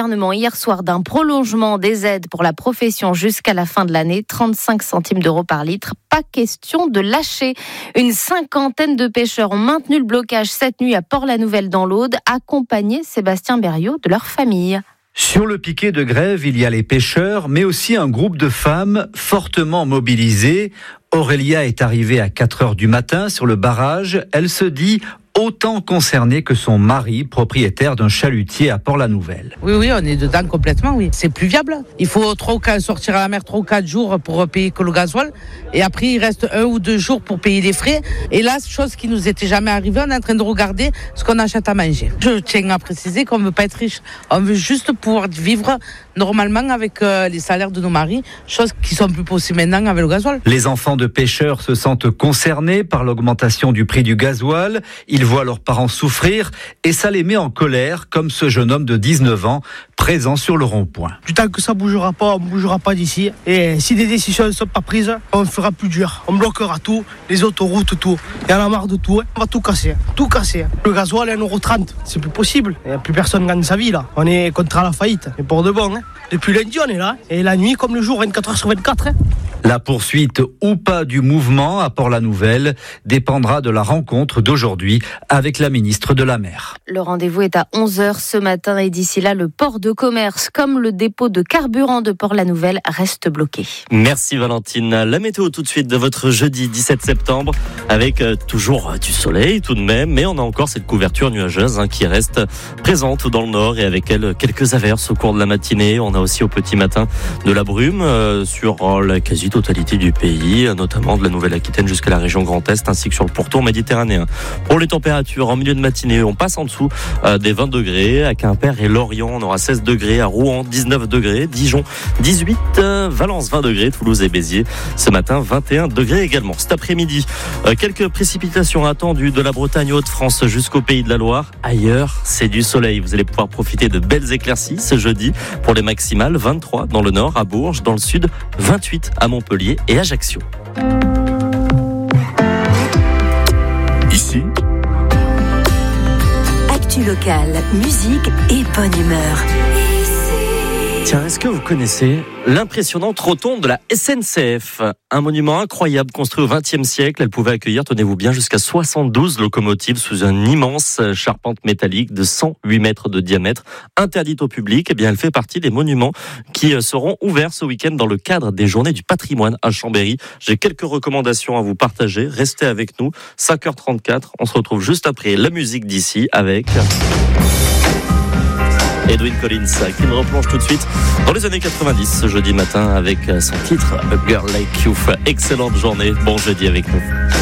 gouvernement hier soir d'un prolongement des aides pour la profession jusqu'à la fin de l'année, 35 centimes d'euros par litre. Pas question de lâcher. Une cinquantaine de pêcheurs ont maintenu le blocage cette nuit à Port-la-Nouvelle dans l'Aude, accompagnés, Sébastien Berriot, de leur famille. Sur le piquet de grève, il y a les pêcheurs, mais aussi un groupe de femmes fortement mobilisées. Aurélia est arrivée à 4h du matin sur le barrage. Elle se dit autant concernée que son mari, propriétaire d'un chalutier à Port-la-Nouvelle. Oui, on est dedans complètement, oui. C'est plus viable. Il faut sortir à la mer 3 ou 4 jours pour payer que le gasoil. Et après, il reste 1 ou 2 jours pour payer les frais. Et là, chose qui nous était jamais arrivée, on est en train de regarder ce qu'on achète à manger. Je tiens à préciser qu'on ne veut pas être riche. On veut juste pouvoir vivre normalement avec les salaires de nos maris, chose qui sont plus possibles maintenant avec le gasoil. Les enfants de pêcheurs se sentent concernés par l'augmentation du prix du gasoil. Ils voient leurs parents souffrir et ça les met en colère, comme ce jeune homme de 19 ans présent sur le rond-point. Du temps que ça bougera pas, on ne bougera pas d'ici. Et si des décisions ne sont pas prises, on fera plus dur. On bloquera tout, les autoroutes, tout. Il y en a marre de tout. On va tout casser. Tout casser. Le gasoil est à 1,30 €. C'est plus possible. Il n'y a plus personne qui gagne sa vie là. On est contre la faillite. Et pour de bon. Depuis lundi, on est là. Et la nuit comme le jour, 24 h sur 24. La poursuite ou pas du mouvement à Port-la-Nouvelle dépendra de la rencontre d'aujourd'hui avec la ministre de la Mer. Le rendez-vous est à 11h ce matin et d'ici là, le port de commerce comme le dépôt de carburant de Port-la-Nouvelle reste bloqué. Merci Valentine. La météo tout de suite de votre jeudi 17 septembre avec toujours du soleil tout de même, mais on a encore cette couverture nuageuse qui reste présente dans le nord et avec elle quelques averses au cours de la matinée. On a aussi au petit matin de la brume sur la quasi-totalité du pays, notamment de la Nouvelle-Aquitaine jusqu'à la région Grand Est ainsi que sur le pourtour méditerranéen. Pour les températures, en milieu de matinée, on passe en dessous des 20 degrés. À Quimper et Lorient, on aura 16 degrés. À Rouen, 19 degrés. Dijon, 18. Valence, 20 degrés. Toulouse et Béziers, ce matin, 21 degrés également. Cet après-midi, quelques précipitations attendues de la Bretagne Haute-France jusqu'au Pays de la Loire. Ailleurs, c'est du soleil. Vous allez pouvoir profiter de belles éclaircies ce jeudi pour les maximales. 23 dans le nord, à Bourges. Dans le sud, 28 à Montpellier et Ajaccio. Ici, Actu locale, musique et bonne humeur. Tiens, est-ce que vous connaissez l'impressionnante rotonde de la SNCF ? Un monument incroyable construit au XXe siècle. Elle pouvait accueillir, tenez-vous bien, jusqu'à 72 locomotives sous une immense charpente métallique de 108 mètres de diamètre, interdite au public. Eh bien, elle fait partie des monuments qui seront ouverts ce week-end dans le cadre des Journées du patrimoine à Chambéry. J'ai quelques recommandations à vous partager. Restez avec nous. 5h34. On se retrouve juste après la musique d'ici avec Edwyn Collins, qui me replonge tout de suite dans les années 90 ce jeudi matin avec son titre A Girl Like You. Excellente journée, bon jeudi avec nous.